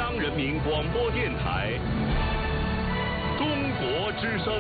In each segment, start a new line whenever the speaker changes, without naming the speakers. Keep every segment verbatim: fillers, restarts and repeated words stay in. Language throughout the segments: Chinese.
央人民广播电台中国之声。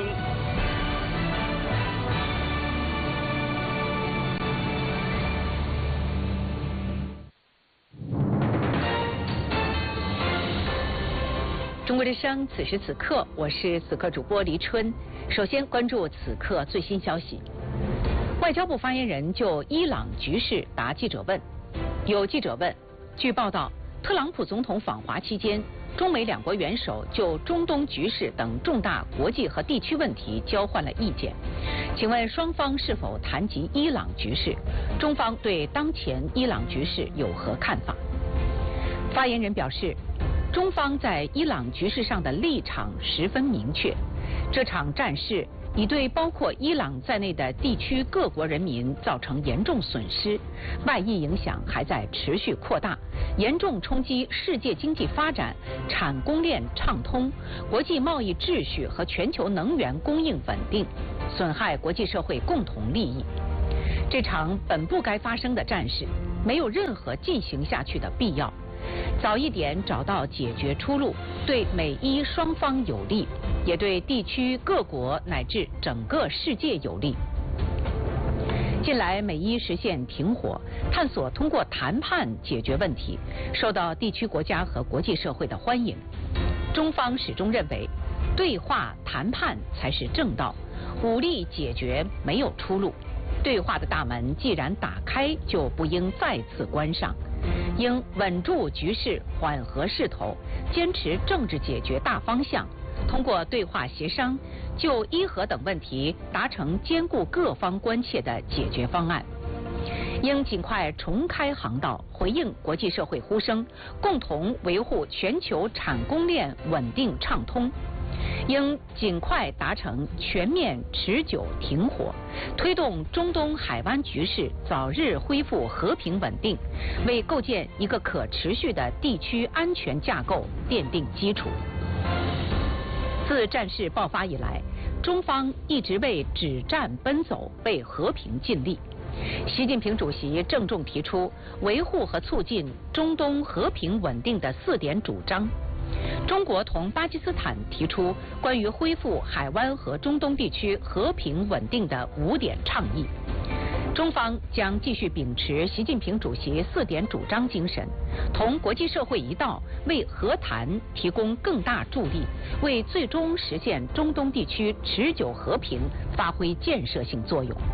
中国之声，此时此刻，我是此刻主播黎春。首先关注此刻最新消息。外交部发言人就伊朗局势答记者问。有记者问，据报道，特朗普总统访华期间，中美两国元首就中东局势等重大国际和地区问题交换了意见。请问双方是否谈及伊朗局势？中方对当前伊朗局势有何看法？发言人表示，中方在伊朗局势上的立场十分明确，这场战事已对包括伊朗在内的地区各国人民造成严重损失，外溢影响还在持续扩大，严重冲击世界经济发展、产供链畅通、国际贸易秩序和全球能源供应稳定，损害国际社会共同利益。这场本不该发生的战事，没有任何进行下去的必要。早一点找到解决出路，对美伊双方有利，也对地区各国乃至整个世界有利。近来美伊实现停火，探索通过谈判解决问题，受到地区国家和国际社会的欢迎。中方始终认为，对话谈判才是正道，武力解决没有出路。对话的大门既然打开，就不应再次关上，应稳住局势，缓和势头，坚持政治解决大方向，通过对话协商，就伊核等问题达成兼顾各方关切的解决方案。应尽快重开航道，回应国际社会呼声，共同维护全球产供链稳定畅通。应尽快达成全面持久停火，推动中东海湾局势早日恢复和平稳定，为构建一个可持续的地区安全架构奠定基础。自战事爆发以来，中方一直为止战奔走、为和平尽力。习近平主席郑重提出维护和促进中东和平稳定的四点主张。中国同巴基斯坦提出关于恢复海湾和中东地区和平稳定的五点倡议。中方将继续秉持习近平主席四点主张精神，同国际社会一道，为和谈提供更大助力，为最终实现中东地区持久和平发挥建设性作用。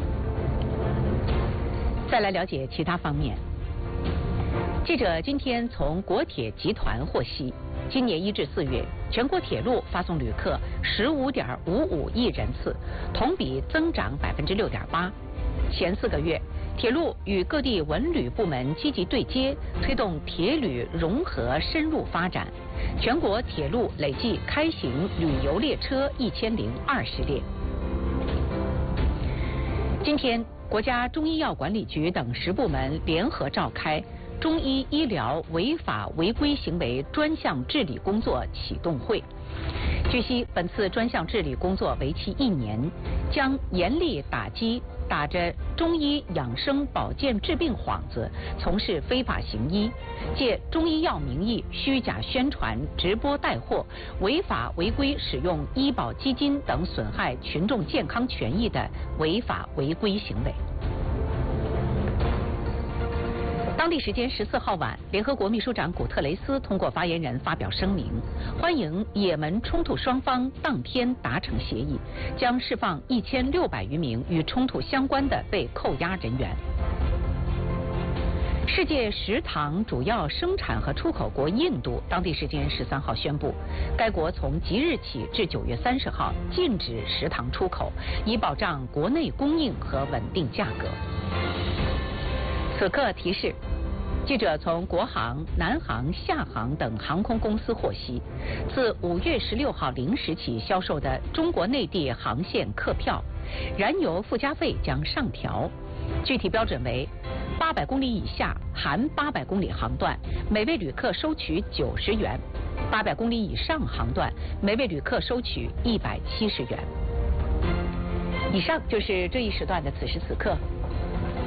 再来了解其他方面。记者今天从国铁集团获悉，今年一至四月，全国铁路发送旅客十五点五五亿人次，同比增长百分之六点八。前四个月，铁路与各地文旅部门积极对接，推动铁旅融合深入发展。全国铁路累计开行旅游列车一千零二十列。今天，国家中医药管理局等十部门联合召开中医医疗违法违规行为专项治理工作启动会。据悉，本次专项治理工作为期一年，将严厉打击打着中医养生保健治病幌子从事非法行医、借中医药名义虚假宣传、直播带货、违法违规使用医保基金等损害群众健康权益的违法违规行为。当地时间十四号晚，联合国秘书长古特雷斯通过发言人发表声明，欢迎也门冲突双方当天达成协议，将释放一千六百余名与冲突相关的被扣押人员。世界石糖主要生产和出口国印度，当地时间十三号宣布，该国从即日起至九月三十号禁止石糖出口，以保障国内供应和稳定价格。此刻提示，记者从国航、南航、厦航等航空公司获悉，自五月十六号零时起销售的中国内地航线客票，燃油附加费将上调，具体标准为八百公里以下含八百公里航段，每位旅客收取九十元；八百公里以上航段，每位旅客收取一百七十元。以上就是这一时段的此时此刻。